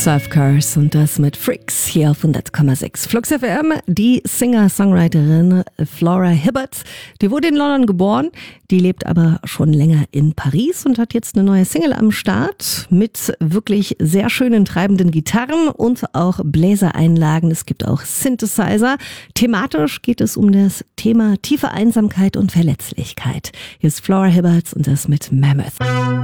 Surf Cars und das mit Freaks hier auf 100,6. Flux FM, die Singer-Songwriterin Flora Hibbert, die wurde in London geboren, die lebt aber schon länger in Paris und hat jetzt eine neue Single am Start mit wirklich sehr schönen treibenden Gitarren und auch Bläsereinlagen. Es gibt auch Synthesizer. Thematisch geht es um das Thema tiefe Einsamkeit und Verletzlichkeit. Hier ist Flora Hibbert und das mit Mammoth.